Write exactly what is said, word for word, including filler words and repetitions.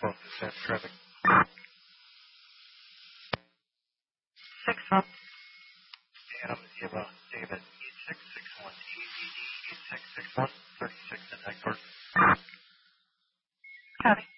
twelve percent traffic. Six one. And I'm going to give uh, David eight six six one, A D D eight six six one, thirty-six in that course. Copy.